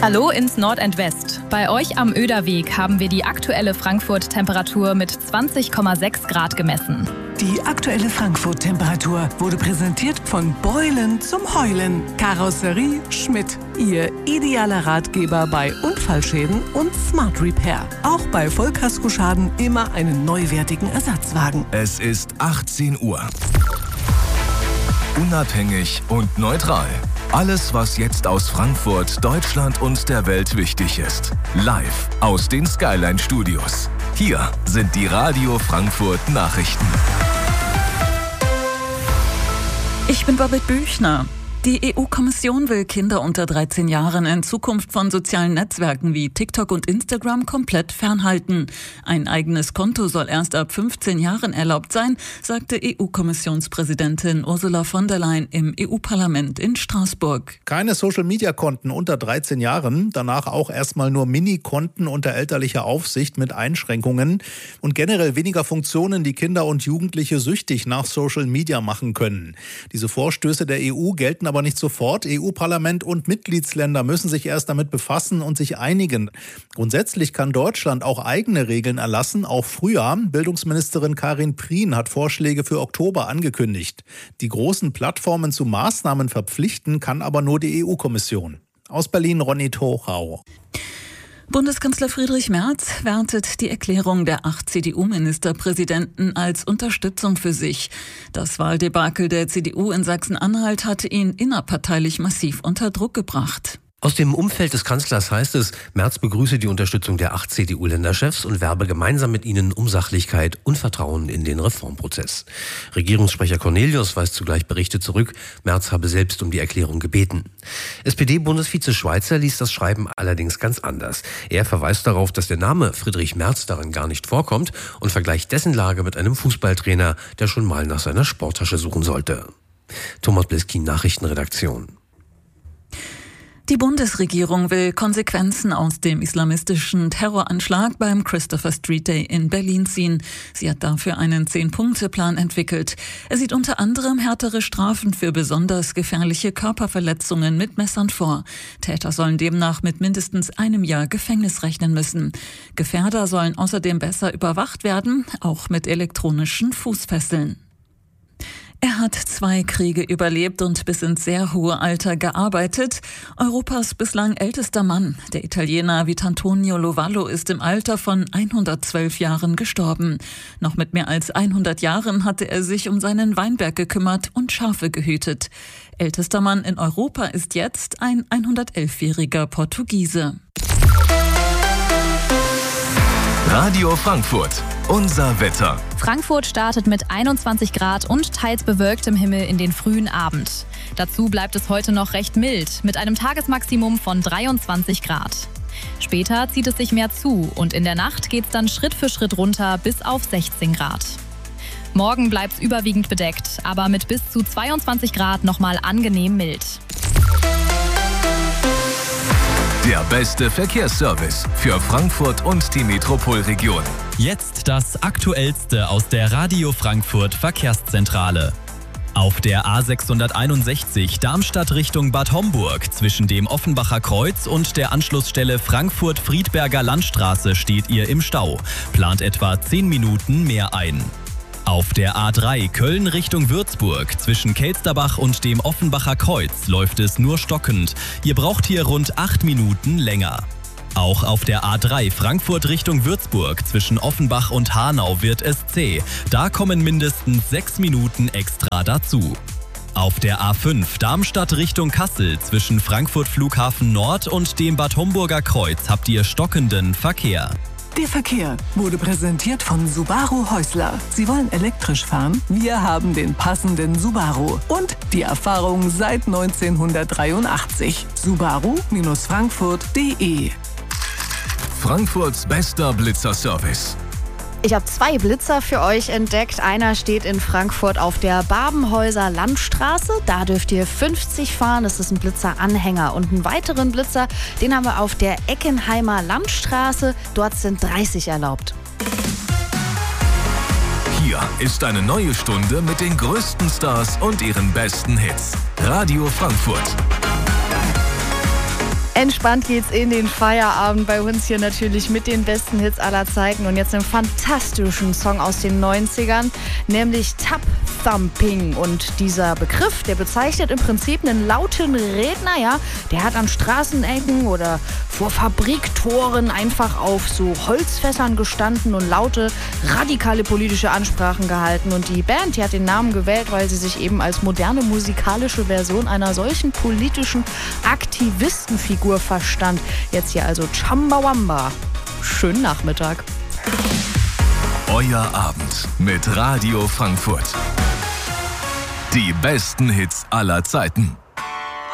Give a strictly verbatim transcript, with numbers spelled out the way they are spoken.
Hallo ins Nord and West. Bei euch am Oederweg haben wir die aktuelle Frankfurt-Temperatur mit zwanzig Komma sechs Grad gemessen. Die aktuelle Frankfurt-Temperatur wurde präsentiert von Beulen zum Heulen. Karosserie Schmidt. Ihr idealer Ratgeber bei Unfallschäden und Smart Repair. Auch bei Vollkaskoschaden immer einen neuwertigen Ersatzwagen. Es ist achtzehn Uhr. Unabhängig und neutral. Alles, was jetzt aus Frankfurt, Deutschland und der Welt wichtig ist. Live aus den Skyline-Studios. Hier sind die Radio Frankfurt Nachrichten. Ich bin Babette Büchner. Die E U-Kommission will Kinder unter dreizehn Jahren in Zukunft von sozialen Netzwerken wie TikTok und Instagram komplett fernhalten. Ein eigenes Konto soll erst ab fünfzehn Jahren erlaubt sein, sagte E U-Kommissionspräsidentin Ursula von der Leyen im E U-Parlament in Straßburg. Keine Social-Media-Konten unter dreizehn Jahren, danach auch erstmal nur Mini-Konten unter elterlicher Aufsicht mit Einschränkungen und generell weniger Funktionen, die Kinder und Jugendliche süchtig nach Social-Media machen können. Diese Vorstöße der E U gelten aber nicht sofort. E U-Parlament und Mitgliedsländer müssen sich erst damit befassen und sich einigen. Grundsätzlich kann Deutschland auch eigene Regeln erlassen, auch früher. Bildungsministerin Karin Prien hat Vorschläge für Oktober angekündigt. Die großen Plattformen zu Maßnahmen verpflichten kann aber nur die E U-Kommission. Aus Berlin Ronny Tochau. Bundeskanzler Friedrich Merz wertet die Erklärung der acht C D U-Ministerpräsidenten als Unterstützung für sich. Das Wahldebakel der C D U in Sachsen-Anhalt hatte ihn innerparteilich massiv unter Druck gebracht. Aus dem Umfeld des Kanzlers heißt es, Merz begrüße die Unterstützung der acht C D U-Länderchefs und werbe gemeinsam mit ihnen um Sachlichkeit und Vertrauen in den Reformprozess. Regierungssprecher Cornelius weist zugleich Berichte zurück, Merz habe selbst um die Erklärung gebeten. S P D-Bundesvize Schweizer liest das Schreiben allerdings ganz anders. Er verweist darauf, dass der Name Friedrich Merz darin gar nicht vorkommt und vergleicht dessen Lage mit einem Fußballtrainer, der schon mal nach seiner Sporttasche suchen sollte. Thomas Bliskin, Nachrichtenredaktion. Die Bundesregierung will Konsequenzen aus dem islamistischen Terroranschlag beim Christopher Street Day in Berlin ziehen. Sie hat dafür einen Zehn-Punkte-Plan entwickelt. Er sieht unter anderem härtere Strafen für besonders gefährliche Körperverletzungen mit Messern vor. Täter sollen demnach mit mindestens einem Jahr Gefängnis rechnen müssen. Gefährder sollen außerdem besser überwacht werden, auch mit elektronischen Fußfesseln. Er hat zwei Kriege überlebt und bis ins sehr hohe Alter gearbeitet. Europas bislang ältester Mann, der Italiener Vitantonio Lovallo, ist im Alter von hundertzwölf Jahren gestorben. Noch mit mehr als hundert Jahren hatte er sich um seinen Weinberg gekümmert und Schafe gehütet. Ältester Mann in Europa ist jetzt ein hundertelfjähriger Portugiese. Radio Frankfurt. Unser Wetter. Frankfurt startet mit einundzwanzig Grad und teils bewölktem Himmel in den frühen Abend. Dazu bleibt es heute noch recht mild, mit einem Tagesmaximum von dreiundzwanzig Grad. Später zieht es sich mehr zu und in der Nacht geht es dann Schritt für Schritt runter bis auf sechzehn Grad. Morgen bleibt es überwiegend bedeckt, aber mit bis zu zweiundzwanzig Grad nochmal angenehm mild. Der beste Verkehrsservice für Frankfurt und die Metropolregion. Jetzt das Aktuellste aus der Radio Frankfurt Verkehrszentrale. Auf der A sechshunderteinundsechzig Darmstadt Richtung Bad Homburg zwischen dem Offenbacher Kreuz und der Anschlussstelle Frankfurt-Friedberger Landstraße steht ihr im Stau. Plant etwa zehn Minuten mehr ein. Auf der A drei Köln Richtung Würzburg zwischen Kelsterbach und dem Offenbacher Kreuz läuft es nur stockend. Ihr braucht hier rund acht Minuten länger. Auch auf der A drei Frankfurt Richtung Würzburg zwischen Offenbach und Hanau wird es zäh. Da kommen mindestens sechs Minuten extra dazu. Auf der A fünf Darmstadt Richtung Kassel zwischen Frankfurt Flughafen Nord und dem Bad Homburger Kreuz habt ihr stockenden Verkehr. Der Verkehr wurde präsentiert von Subaru Häusler. Sie wollen elektrisch fahren? Wir haben den passenden Subaru. Und die Erfahrung seit neunzehnhundertdreiundachtzig. Subaru Frankfurt punkt de. Frankfurts bester Blitzerservice. Ich habe zwei Blitzer für euch entdeckt. Einer steht in Frankfurt auf der Babenhäuser Landstraße. Da dürft ihr fünfzig fahren. Das ist ein Blitzeranhänger. Und einen weiteren Blitzer, den haben wir auf der Eckenheimer Landstraße. Dort sind dreißig erlaubt. Hier ist eine neue Stunde mit den größten Stars und ihren besten Hits. Radio Frankfurt. Entspannt geht's in den Feierabend bei uns hier natürlich mit den besten Hits aller Zeiten und jetzt einen fantastischen Song aus den neunzigern, nämlich Tap Thumping. Und dieser Begriff, der bezeichnet im Prinzip einen lauten Redner, ja, der hat an Straßenecken oder vor Fabriktoren einfach auf so Holzfässern gestanden und laute, radikale politische Ansprachen gehalten. Und die Band, die hat den Namen gewählt, weil sie sich eben als moderne musikalische Version einer solchen politischen Aktivistenfigur verstand. Jetzt hier also Chumbawamba. Schönen Nachmittag. Euer Abend mit Radio Frankfurt. Die besten Hits aller Zeiten.